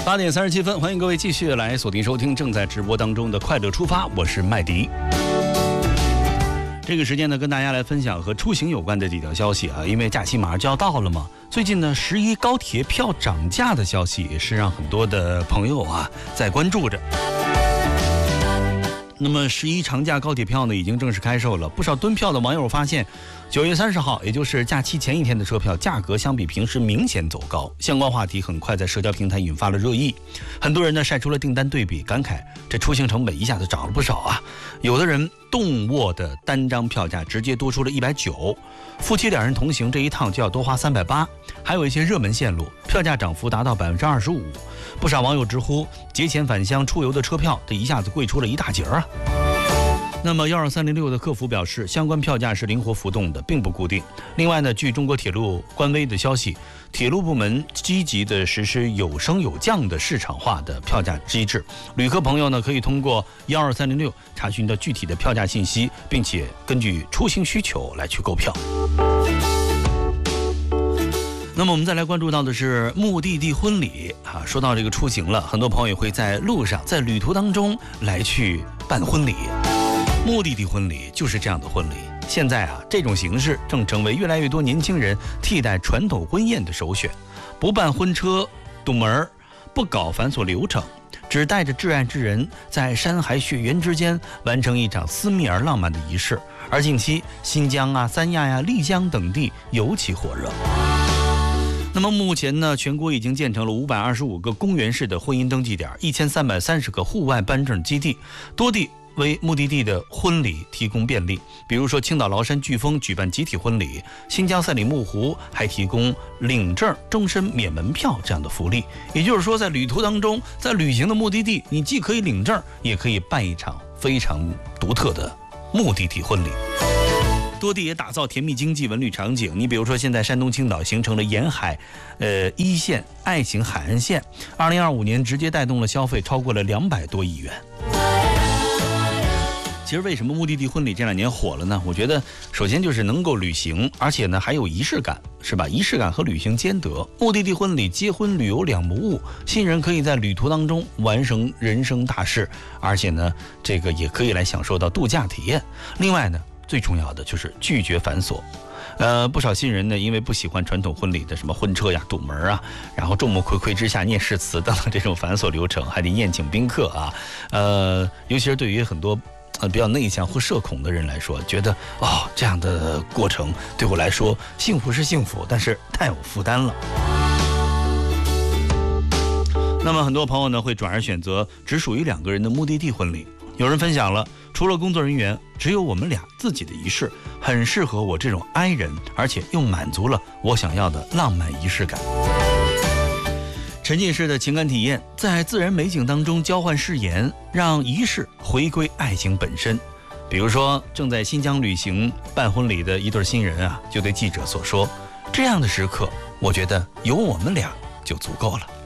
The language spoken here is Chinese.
8点37分，欢迎各位继续来锁定收听正在直播当中的快乐出发，我是麦迪。这个时间呢，跟大家来分享和出行有关的几条消息啊，因为假期马上就要到了嘛。最近呢，11高铁票涨价的消息也是让很多的朋友啊在关注着。那么11长假高铁票呢已经正式开售了，不少蹲票的网友发现9月30号，也就是假期前一天的车票价格相比平时明显走高，相关话题很快在社交平台引发了热议。很多人呢晒出了订单对比，感慨这出行成本一下子涨了不少啊。有的人动卧的单张票价直接多出了190，夫妻2人同行这一趟就要多花380，还有一些热门线路票价涨幅达到25%。不少网友直呼节前返乡出游的车票这一下子贵出了一大截啊。那么12306的客服表示，相关票价是灵活浮动的，并不固定。另外呢，据中国铁路官微的消息，铁路部门积极的实施有升有降的市场化的票价机制，旅客朋友呢可以通过12306查询到具体的票价信息，并且根据出行需求来去购票。那么我们再来关注到的是目的地婚礼啊，说到这个出行了，很多朋友也会在路上在旅途当中来去办婚礼。目的地婚礼就是这样的婚礼，现在啊，这种形式正成为越来越多年轻人替代传统婚宴的首选。不办婚车堵门，不搞繁琐流程，只带着挚爱之人在山海雪原之间完成一场私密而浪漫的仪式。而近期新疆啊、三亚呀、丽江等地尤其火热。那么目前呢，全国已经建成了525个公园式的婚姻登记点，1330个户外颁证基地，多地为目的地的婚礼提供便利。比如说青岛崂山飓风举办集体婚礼，新疆赛里木湖还提供领证终身免门票这样的福利。也就是说，在旅途当中，在旅行的目的地，你既可以领证，也可以办一场非常独特的目的地婚礼。多地也打造甜蜜经济文旅场景，你比如说现在山东青岛形成了沿海一线爱情海岸线，2025年直接带动了消费超过了200多亿元。其实为什么目的地婚礼这2年火了呢？我觉得首先就是能够旅行，而且呢还有仪式感，是吧？仪式感和旅行兼得。目的地婚礼结婚旅游两不误，新人可以在旅途当中完成人生大事，而且呢这个也可以来享受到度假体验。另外呢，最重要的就是拒绝繁琐。不少新人呢，因为不喜欢传统婚礼的什么婚车呀、堵门啊，然后众目睽睽之下念誓词等等这种繁琐流程，还得宴请宾客啊。尤其是对于很多比较内向或社恐的人来说，觉得这样的过程对我来说幸福是幸福，但是太有负担了。那么很多朋友呢会转而选择只属于2个人的目的地婚礼。有人分享了，除了工作人员，只有我们俩自己的仪式，很适合我这种 I 人，而且又满足了我想要的浪漫仪式感。沉浸式的情感体验，在自然美景当中交换誓言，让仪式回归爱情本身。比如说正在新疆旅行办婚礼的一对新人啊，就对记者所说，这样的时刻我觉得有我们俩就足够了。